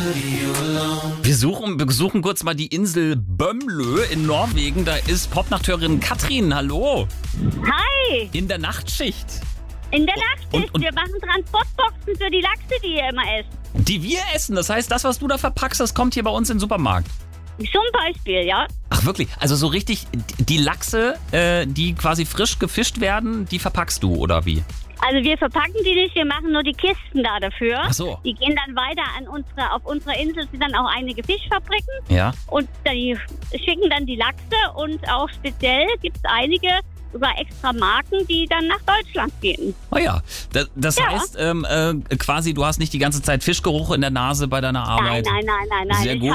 Wir besuchen kurz mal die Insel Bömlö in Norwegen. Da ist Popnachthörerin Katrin. Hallo. Hi, In der Nachtschicht. in der Nachtschicht. und- Wir machen Transportboxen für die Lachse, die ihr immer esst. Die wir essen. Das heißt, das, was du da verpackst, das kommt hier bei uns in den Supermarkt. Zum Beispiel, ja. Ach wirklich? Also so richtig, die Lachse, die quasi frisch gefischt werden, die verpackst du, oder wie? Also wir verpacken die nicht, wir machen nur die Kisten da dafür. Ach so. Die gehen dann weiter auf unserer Insel sind dann auch einige Fischfabriken Ja. und die schicken dann die Lachse und auch speziell gibt es einige sogar extra Marken, die dann nach Deutschland gehen. Oh ja. Das Ja. heißt, quasi, du hast nicht die ganze Zeit Fischgeruch in der Nase bei deiner Arbeit. Nein. Sehr gut. Ich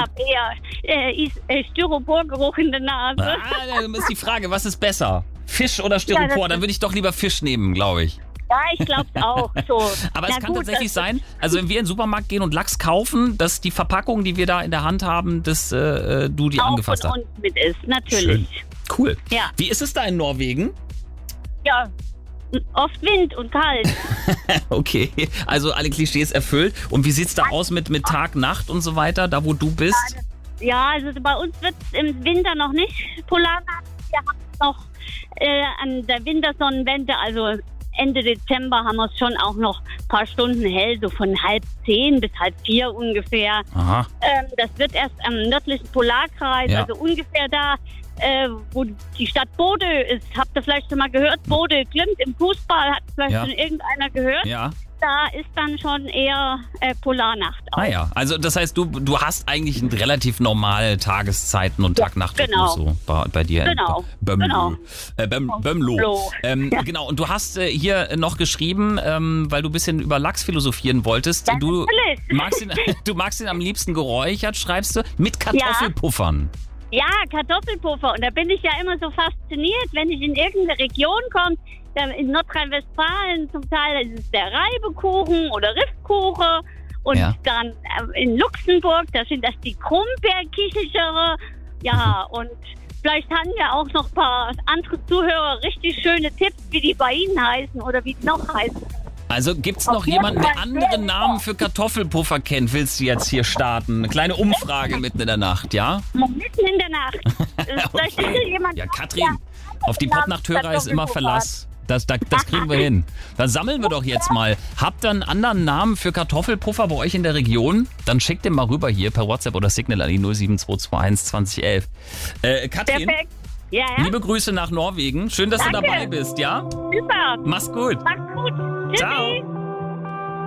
habe eher Styroporgeruch in der Nase. Ah, dann ist die Frage, was ist besser? Fisch oder Styropor? Ja, Dann würde ich doch lieber Fisch nehmen, glaube ich. Ja, ich glaube es auch. So. Aber Na es kann gut, tatsächlich das- sein, also wenn wir in den Supermarkt gehen und Lachs kaufen, dass die Verpackung, die wir da in der Hand haben, dass du die auch angefasst von hast. uns mit ist, natürlich. Schön. Cool. Ja. Wie ist es da in Norwegen? Ja, oft Wind und kalt. Okay, also alle Klischees erfüllt. Und wie sieht's da aus mit Tag, Nacht und so weiter, da wo du bist? Ja, also bei uns wird es im Winter noch nicht Polarnacht. Wir haben noch an der Wintersonnenwende, also Ende Dezember haben wir es schon auch noch ein paar Stunden hell, so von 3:30 bis 3:30 ungefähr. Aha. Das wird erst am nördlichen Polarkreis, Ja. also ungefähr da, wo die Stadt Bodø ist. Habt ihr vielleicht schon mal gehört? Bodø Glimt im Fußball, hat vielleicht Ja. schon irgendeiner gehört? Ja. Da ist dann schon eher Polarnacht auch. Ah ja, also das heißt, du hast eigentlich relativ normale Tageszeiten und Tag-Nacht-Rhythmus genau. so bei dir. Genau, Bömlö. genau. Bömlo. Ja. Genau, und du hast hier noch geschrieben, weil du ein bisschen über Lachs philosophieren wolltest. Ja, Du natürlich. magst ihn am liebsten geräuchert, schreibst du, mit Kartoffelpuffern. Ja, Kartoffelpuffer. Und da bin ich ja immer so fasziniert, wenn ich in irgendeine Region komme. In Nordrhein-Westfalen zum Teil ist es der Reibekuchen oder Riffkuchen. Und Ja. dann in Luxemburg, da sind das die Krummbeerkichelchere. Ja, und vielleicht haben ja auch noch ein paar andere Zuhörer richtig schöne Tipps, wie die bei Ihnen heißen oder wie die noch heißen. Also gibt's noch Auf jeden jemanden, der Fall andere sehr Namen für Kartoffelpuffer kennt? Willst du jetzt hier starten? Eine kleine Umfrage mitten in der Nacht, ja? Mitten in der Nacht. Vielleicht ist jemand Ja, noch, Katrin, der auf die Popnachthörer ist immer Kartoffelpuffer Verlass. Das kriegen wir hin. Dann sammeln wir doch jetzt mal. Habt ihr einen anderen Namen für Kartoffelpuffer bei euch in der Region? Dann schickt den mal rüber hier per WhatsApp oder Signal an die 07221 2011. Katrin, Perfekt. Ja, liebe Grüße nach Norwegen. Schön, dass du Danke. dabei bist, ja? Super. Mach's gut. Macht's gut. Tschüssi. Ciao.